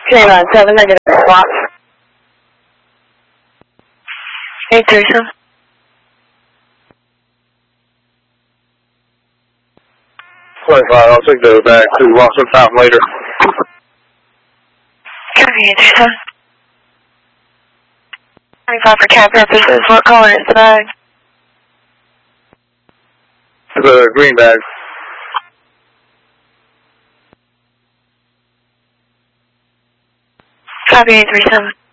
7 negative swap. 837. I'll take those back to walk sometime later. Copy 837. 25 for cab purposes. What color is the bag? The green bag. Copy 837.